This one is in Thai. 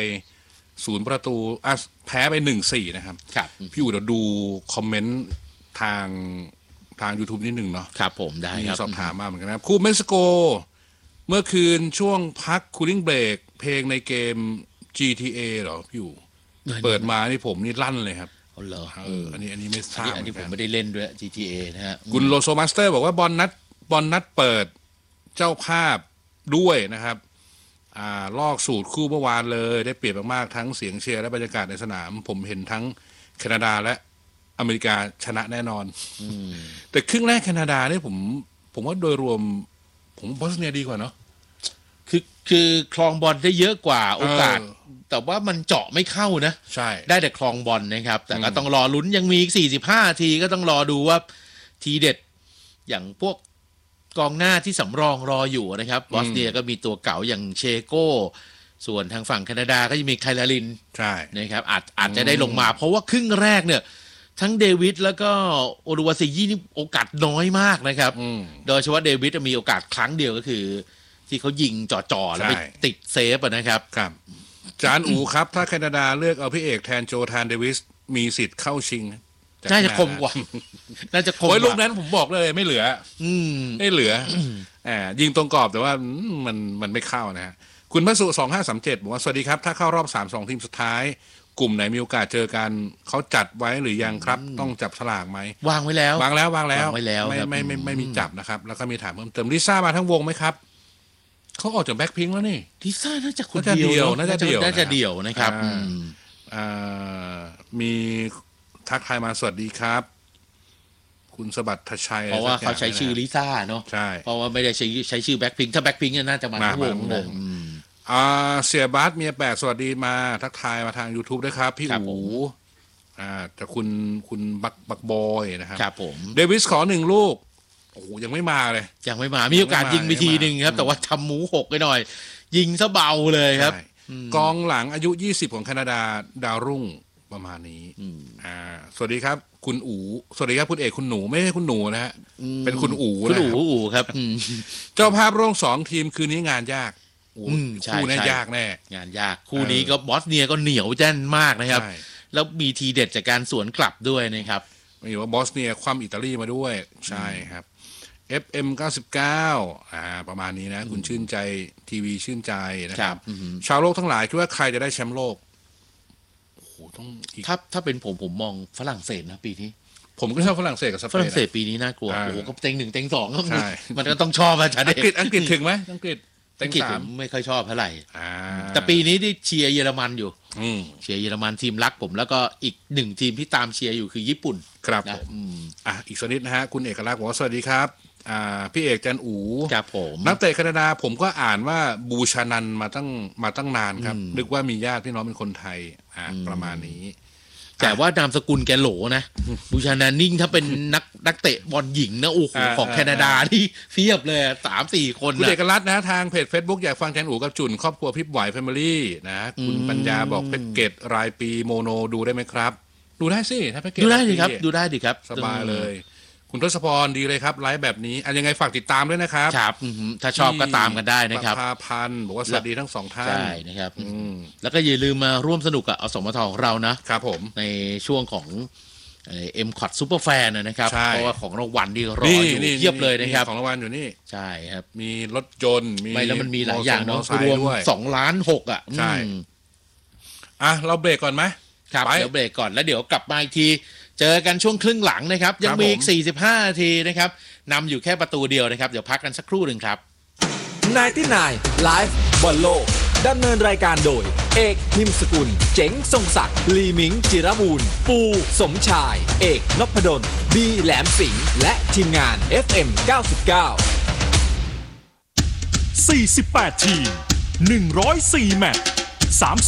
0-1แพ้ไป 1-4 นะครับครับพี่อู๋เดี๋ยวดูคอมเมนต์ทาง YouTube นิดนึงเนาะครับผมได้ครับสอบถามมาเหมือนกันนะครับคู่เม็กซิโกเมื่อคืนช่วงพักคูลิ่งเบรกเพลงในเกม GTA เหรอพี่อู๋เปิดมานี่ผมนี่ลั่นเลยครับเหรออันนี้ไม่ทราบอันนี้ผมไม่ได้เล่นด้วย GTA นะฮะคุณโลโซมาสเตอร์บอกว่าบอลนัดเปิดเจ้าภาพด้วยนะครับลอกสูตรคู่เมื่อวานเลยได้เปรียบมากๆทั้งเสียงเชียร์และบรรยากาศในสนามผมเห็นทั้งแคนาดาและอเมริกาชนะแน่นอนแต่ครึ่งแรกแคนาดาเนี่ยผมว่าโดยรวมผมบอสเนียดีกว่าเนาะคือคลองบอลได้เยอะกว่าโอกาสแต่ว่ามันเจาะไม่เข้านะใช่ได้แต่คลองบอลนะครับแต่ก็ต้องรอลุ้นยังมีอีก45ทีก็ต้องรอดูว่าทีเด็ดอย่างพวกกองหน้าที่สำรองรออยู่นะครับบอสเนียก็มีตัวเก่าอย่างเชโก้ส่วนทางฝั่งแคนาดาก็จะมีไคลารินใช่นะครับอาจจะได้ลงมาเพราะว่าครึ่งแรกเนี่ยทั้งเดวิดแล้วก็โอลูวาซิยี่นี่โอกาสน้อยมากนะครับโดยเฉพาะเดวิดมีโอกาสครั้งเดียวก็คือที่เขายิงจ่อๆแล้วไปติดเซฟนะครับครับจานอูครับถ้าแคนาดาเลือกเอาพี่เอกแทนโจธานเดวิสมีสิทธิ์เข้าชิงน่าจะคมกว่าน่าจะคมกว่าลูกนั้นผมบอกเลยไม่เหลือไม่เหลือยิงตรงกรอบแต่ว่ามันไม่เข้านะฮะคุณพระสุ2537บอกว่าสวัสดีครับถ้าเข้ารอบ3-2ทีมสุดท้ายกลุ่มไหนมีโอกาสเจอกันเขาจัดไว้หรือยังครับต้องจับฉลากไหมวางไว้แล้วไม่มีจับนะครับแล้วก็มีถามเพิ่มเติมลิซ่ามาทั้งวงไหมครับเขาออกจากแบ็คพิงค์แล้วนี่ลิซ่าน่าจะคนเดียวน่าจะเดี่ยวนะครับมีทักทายมาสวัสดีครับคุณสบัดทชัยเพราะว่าเขาใช้ชื่อลิซ่าเนาะใช่เพราะว่าไม่ได้ใช้ชื่อแบ็คพิงค์ถ้าแบ็คพิงค์น่าจะมาทั้งวงเลยเสียบาสเมียแปดสวัสดีมาทักทายมาทาง YouTube ด้วยครับพี่อู๋แต่คุณบักบอยนะครับครับผมเดวิสขอ1ลูกโอ้โหยังไม่มาเลยยังไม่มามีโอกาสยิงไปทีนึงครับแต่ว่าทำหมูหกไปหน่อยยิงซะเบาเลยครับกองหลังอายุ20ของแคนาดาดาวรุ่งประมาณนี้สวัสดีครับคุณอู๋สวัสดีครับคุณเอกคุณหนูไม่ใช่คุณหนูนะฮะเป็นคุณอู๋คุณอู๋ครับเจ้าภาพร่วม2ทีมคืนนี้งานยากคู่นี้ยากแน่งานยากคู่นี้ก็บอสเนียก็เหนียวแน่นมากนะครับแล้วมีทีเด็ดจากการสวนกลับด้วยนะครับไม่ว่าบอสเนียคว่ำอิตาลีมาด้วยใช่ครับ FM 99ประมาณนี้นะคุณชื่นใจทีวีชื่นใจนะครับชาวโลกทั้งหลายคิดว่าใครจะได้แชมป์โลกโอ้โหต้องถ้าเป็นผมมองฝรั่งเศสนะปีนี้ผมก็ชอบฝรั่งเศสกับสเปนฝรั่งเศสปีนี้น่ากลัวโอ้โหก็เต็ง1เต็ง2ก็มันก็ต้องชอบอาจารย์อังกฤษถึงไหมอังกฤษผมไม่ค่อยชอบเท่าไหร่แต่ปีนี้ที่เชียร์เยอรมันอยู่เชียร์เยอรมันทีมรักผมแล้วก็อีก1ทีมที่ตามเชียร์อยู่คือญี่ปุ่นครับผมอีกสักนิดนะฮะคุณเอกลักษณ์บอกว่าสวัสดีครับพี่เอกจันอู๋ครับผมนักเตะแคนาดาผมก็อ่านว่าบูชานันมาตั้งนานครับนึกว่ามีญาติพี่น้องเป็นคนไทยประมาณนี้แต่ว่านามสกุลแกโหลนะบูชานันนิ่งถ้าเป็นนักเตะบอลหญิงนะโอ้โหของแคนาดาที่เพียบเลย 3-4 คนคุณเอกลักษณ์นะทางเพจ Facebook อยากฟังแทนอู๋กับจุนครอบครัวพี่บอยแฟมิลี่นะคุณปัญญาบอกเพชรเกตรายปีโมโนดูได้ไหมครับดูได้สิถ้าเพชรเกตดูได้ดีครับดูได้ดีครับสบายเลยคุณทศพรดีเลยครับไลฟ์แบบนี้ยังไงฝากติดตามด้วยนะครับครับถ้าชอบก็ตามกันได้นะครับประภาพันธ์บอกว่าสวัสดีทั้ง2ท่านใช่นะครับแล้วก็อย่าลืมมาร่วมสนุกกับอสมทของเรานะครับผมในช่วงของM-Cot Super Fan นะครับเพราะว่าของรางวัลที่รออยู่เทียบเลยนะครับของรางวัลอยู่นี่ใช่ครับมีรถยนต์มีแล้วมันมีหลายอย่างเนาะรวม2.6 ล้านใช่เราเบรกก่อนไหมครับเดี๋ยวเบรกก่อนแล้วเดี๋ยวกลับมาอีกทีเจอกันช่วงครึ่งหลังนะครับยังมีอีก45 นาทีนะครับนำอยู่แค่ประตูเดียวนะครับเดี๋ยวพักกันสักครู่หนึ่งครับ 99 Live บอลโลกดำเนินรายการโดยเอกนิมสกุลเจ๋งทรงศักดิ์ลีมิงจิรบูรณ์ปูสมชายเอกนพดลบีแหลมสิงห์และทีมงาน FM 99 48 ทีม 104 แมตช์